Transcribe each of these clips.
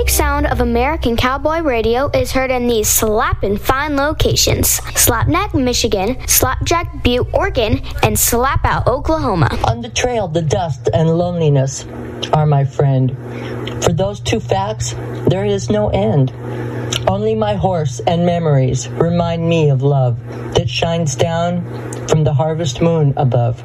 unique sound of American cowboy radio is heard in these slappin' fine locations: Slapneck, Michigan, Slapjack, Butte, Oregon, and Slapout, Oklahoma. On the trail, the dust and loneliness are my friend. For those two facts, there is no end. Only my horse and memories remind me of love that shines down from the harvest moon above.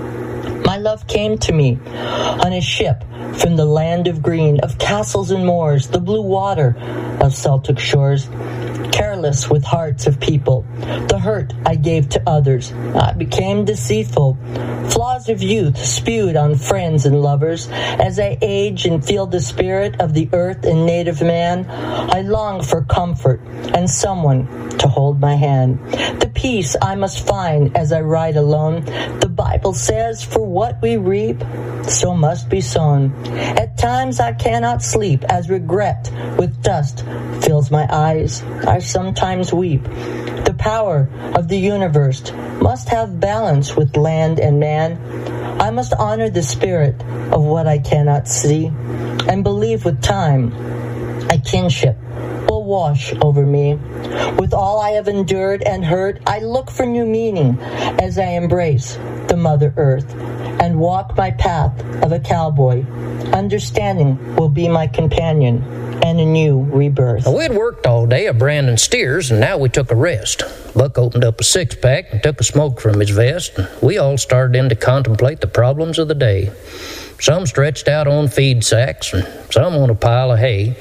My love came to me on a ship from the land of green, of castles and moors, the blue water of Celtic shores. Careless with hearts of people, the hurt I gave to others, I became deceitful. Flaws of youth spewed on friends and lovers. As I age and feel the spirit of the earth and native man, I long for comfort and someone to hold my hand. The peace I must find as I ride alone. The Bible says, for what we reap, so must be sown. At times I cannot sleep as regret with dust fills my eyes. I sometimes weep. The power of the universe must have balance with land and man. I must honor the spirit of what I cannot see and believe with time a kinship will wash over me. With all I have endured and heard, I look for new meaning as I embrace the Mother Earth and walk my path of a cowboy. Understanding will be my companion and a new rebirth. We'd worked all day a branding steers, and now we took a rest. Buck opened up a six-pack and took a smoke from his vest, and we all started in to contemplate the problems of the day. Some stretched out on feed sacks, and some on a pile of hay.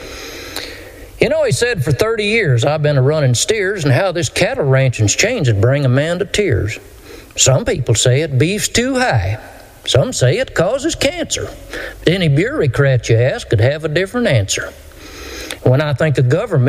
You know, he said, for 30 years I've been a-running steers, and how this cattle ranching's changed bring a man to tears. Some people say it beef's too high. Some say it causes cancer. But any bureaucrat you ask could have a different answer. When I think of government,